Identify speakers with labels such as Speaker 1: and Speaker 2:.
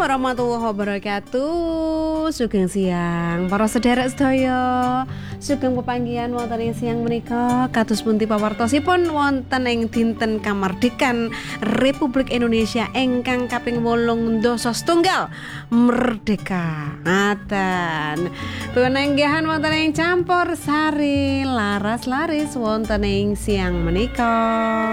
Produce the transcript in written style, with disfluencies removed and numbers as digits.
Speaker 1: warahmatullahi wabarakatuh. Sugeng siang para sedherek sedaya. Sugeng pepanggihan wonten ing siang menika kados pundi pawartosipun wonten ing dinten kamardikan Republik Indonesia ingkang kaping 87 merdeka. Ngaten. Pananggihan wonten ing campur sari laras laris wonten ing siang menika.